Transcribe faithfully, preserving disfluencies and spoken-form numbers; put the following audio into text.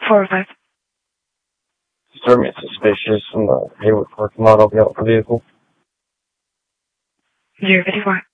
four oh five. Certainly suspicious in the Hayward parking lot of the vehicle. zero fifty-four.